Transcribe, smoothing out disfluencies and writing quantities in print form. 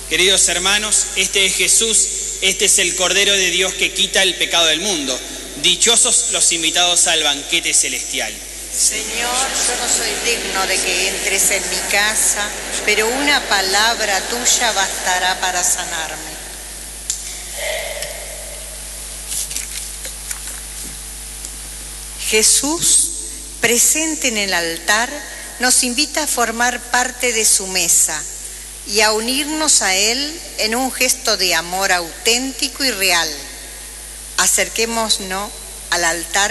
Queridos hermanos, este es Jesús, este es el Cordero de Dios que quita el pecado del mundo. Dichosos los invitados al banquete celestial. Señor, yo no soy digno de que entres en mi casa, pero una palabra tuya bastará para sanarme. Jesús, presente en el altar, nos invita a formar parte de su mesa y a unirnos a Él en un gesto de amor auténtico y real. Acerquémonos al altar